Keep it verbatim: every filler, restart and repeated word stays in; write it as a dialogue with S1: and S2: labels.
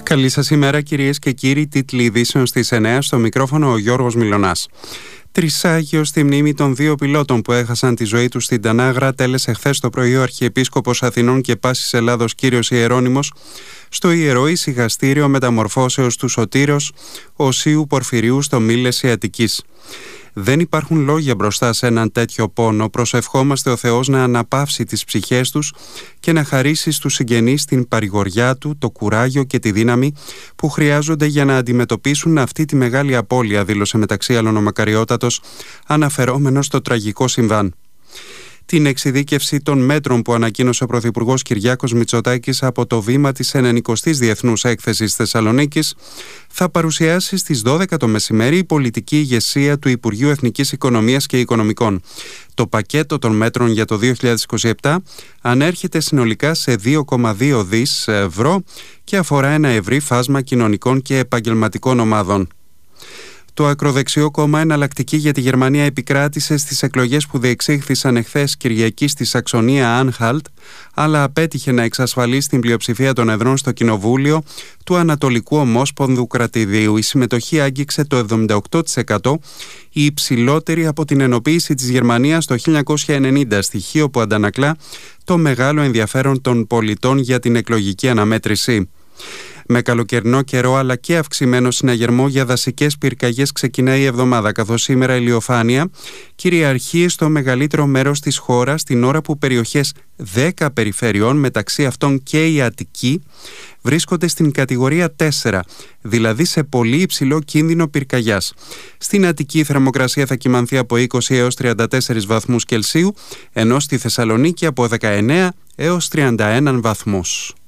S1: Καλή σας ημέρα, κυρίες και κύριοι. Τίτλοι ειδήσεων στις εννιά, στο μικρόφωνο ο Γιώργος Μιλωνάς. Τρισάγιο στη μνήμη των δύο πιλότων που έχασαν τη ζωή τους στην Τανάγρα τέλεσε χθες το πρωί ο Αρχιεπίσκοπος Αθηνών και Πάσης Ελλάδος κύριος Ιερώνυμος στο Ιερό Ησυχαστήριο Μεταμορφώσεως του Σωτήρος Οσίου Πορφυρίου στο Μήλεση Αττικής. Δεν υπάρχουν λόγια μπροστά σε έναν τέτοιο πόνο. Προσευχόμαστε ο Θεός να αναπαύσει τις ψυχές τους και να χαρίσει στους συγγενείς την παρηγοριά του, το κουράγιο και τη δύναμη που χρειάζονται για να αντιμετωπίσουν αυτή τη μεγάλη απώλεια, δήλωσε μεταξύ άλλων ο Μακαριότατος, αναφερόμενος στο τραγικό συμβάν. Την εξειδίκευση των μέτρων που ανακοίνωσε ο Πρωθυπουργός Κυριάκος Μητσοτάκης από το βήμα της ενενηκοστής Διεθνούς Έκθεσης Θεσσαλονίκης θα παρουσιάσει στις δώδεκα το μεσημέρι η πολιτική ηγεσία του Υπουργείου Εθνικής Οικονομίας και Οικονομικών. Το πακέτο των μέτρων για το δύο χιλιάδες είκοσι επτά ανέρχεται συνολικά σε δύο κόμμα δύο δις ευρώ και αφορά ένα ευρύ φάσμα κοινωνικών και επαγγελματικών ομάδων. Το ακροδεξιό κόμμα Εναλλακτική για τη Γερμανία επικράτησε στις εκλογές που διεξήχθησαν εχθές Κυριακή στη Σαξονία Άνχαλτ, αλλά απέτυχε να εξασφαλίσει την πλειοψηφία των εδρών στο κοινοβούλιο του Ανατολικού Ομόσπονδου Κρατηδίου. Η συμμετοχή άγγιξε το εβδομήντα οκτώ τοις εκατό, η υψηλότερη από την ενοποίηση της Γερμανίας το χίλια εννιακόσια ενενήντα, στοιχείο που αντανακλά το μεγάλο ενδιαφέρον των πολιτών για την εκλογική αναμέτρηση. Με καλοκαιρινό καιρό αλλά και αυξημένο συναγερμό για δασικές πυρκαγιές ξεκινάει η εβδομάδα, καθώς σήμερα η ηλιοφάνεια κυριαρχεί στο μεγαλύτερο μέρος της χώρας, την ώρα που περιοχές δέκα περιφερειών, μεταξύ αυτών και η Αττική, βρίσκονται στην κατηγορία τέσσερα, δηλαδή σε πολύ υψηλό κίνδυνο πυρκαγιάς. Στην Αττική η θερμοκρασία θα κυμανθεί από είκοσι έως τριάντα τέσσερις βαθμούς Κελσίου, ενώ στη Θεσσαλονίκη από δεκαεννέα έως τριάντα ένα βαθμούς.